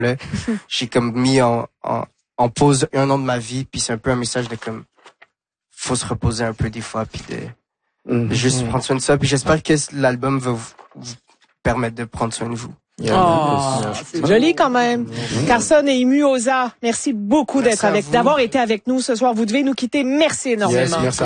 là, j'ai comme mis en pause un an de ma vie, puis c'est un peu un message de comme, faut se reposer un peu des fois, puis de juste prendre soin de ça, puis j'espère que l'album va vous permettre de prendre soin de vous. C'est joli quand même. Carson et Imu Oza, merci beaucoup d'avoir été avec nous ce soir. Vous devez nous quitter. Merci énormément. Yes, merci.